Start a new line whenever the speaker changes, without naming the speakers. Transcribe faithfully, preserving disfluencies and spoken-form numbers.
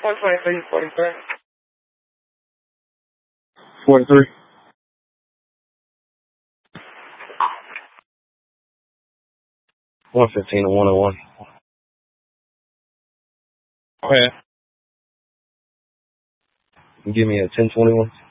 one twenty-three, forty-three.
forty-three. one fifteen to one oh one.
Okay.
Give me a ten twenty-one.